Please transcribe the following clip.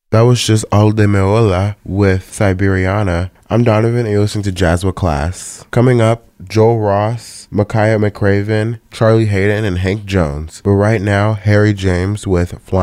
That was just All de Meola with Siberiana. I'm Donovan and you're listening to Jazz with Class. Coming up, Joel Ross, Micaiah McCraven, Charlie Hayden, and Hank Jones. But right now, Harry James with Flying.